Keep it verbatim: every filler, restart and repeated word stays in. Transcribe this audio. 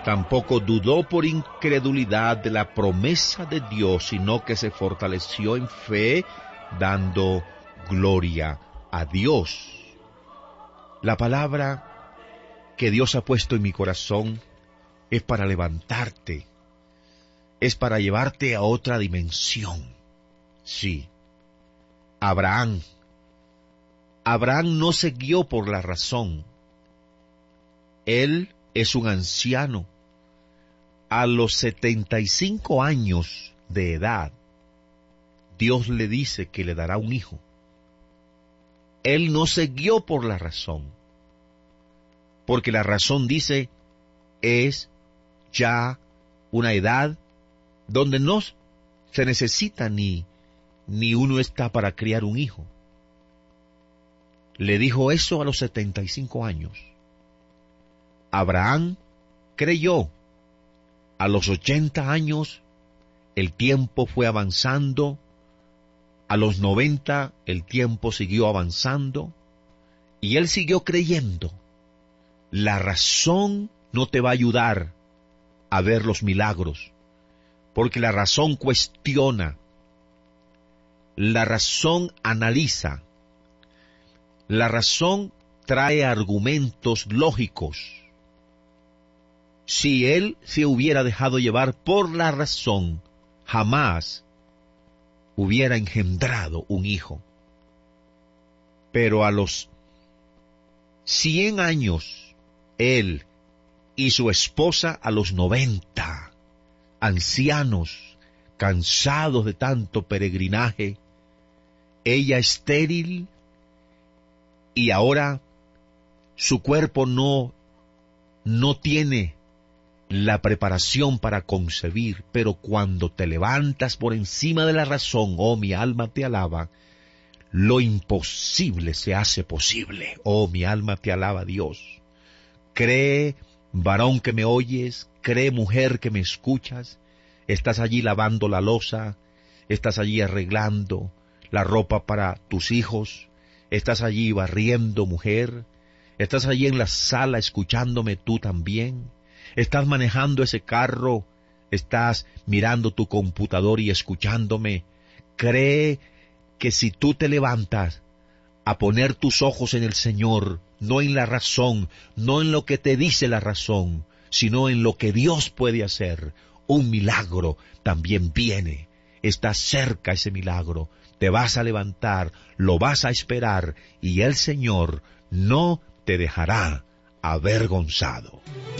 Tampoco dudó por incredulidad de la promesa de Dios, sino que se fortaleció en fe, dando gloria a Dios. La palabra que Dios ha puesto en mi corazón es para levantarte, es para llevarte a otra dimensión. Sí, Abraham. Abraham no se guió por la razón. Él es un anciano. A los setenta y cinco años de edad, Dios le dice que le dará un hijo. Él no se guió por la razón, porque la razón dice, es ya una edad donde no se necesita ni, ni uno está para criar un hijo. Le dijo eso a los setenta y cinco años. Abraham creyó. A los ochenta años, el tiempo fue avanzando. A los noventa, el tiempo siguió avanzando. Y él siguió creyendo. La razón no te va a ayudar a ver los milagros, porque la razón cuestiona. La razón analiza. La razón trae argumentos lógicos. Si él se hubiera dejado llevar por la razón, jamás hubiera engendrado un hijo. Pero a los cien años, él y su esposa a los noventa, ancianos, cansados de tanto peregrinaje, ella estéril, y ahora su cuerpo no, no tiene la preparación para concebir, pero cuando te levantas por encima de la razón, oh mi alma te alaba, lo imposible se hace posible. Oh mi alma te alaba, Dios. Cree, varón que me oyes, cree, mujer que me escuchas, estás allí lavando la loza, estás allí arreglando la ropa para tus hijos, estás allí barriendo, mujer, estás allí en la sala escuchándome tú también. Estás manejando ese carro, estás mirando tu computador y escuchándome. Cree que si tú te levantas a poner tus ojos en el Señor, no en la razón, no en lo que te dice la razón, sino en lo que Dios puede hacer, un milagro también viene. Está cerca ese milagro. Te vas a levantar, lo vas a esperar, y el Señor no te dejará avergonzado.